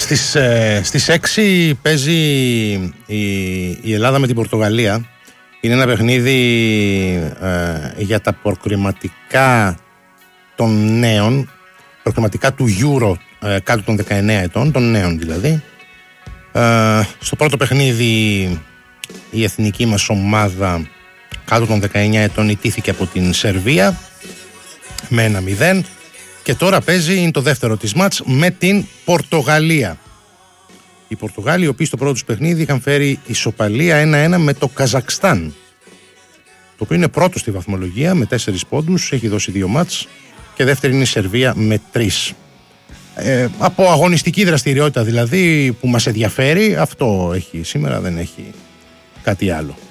Στις 6 παίζει η Ελλάδα με την Πορτογαλία. Είναι ένα παιχνίδι για τα προκριματικά των νέων, προκριματικά του Euro κάτω των 19 ετών, των νέων δηλαδή. Στο πρώτο παιχνίδι η εθνική μας ομάδα κάτω των 19 ετών ιτήθηκε από την Σερβία με 1-0 και τώρα παίζει, είναι το δεύτερο της μάτς, με την Πορτογαλία. Οι Πορτογάλοι, οι οποίοι στο πρώτο τους παιχνίδι είχαν φέρει ισοπαλία 1-1 με το Καζακστάν, το οποίο είναι πρώτο στη βαθμολογία με 4 πόντους, έχει δώσει 2 μάτς, και δεύτερη είναι η Σερβία με 3. Από αγωνιστική δραστηριότητα δηλαδή που μας ενδιαφέρει, αυτό έχει σήμερα, δεν έχει κάτι άλλο.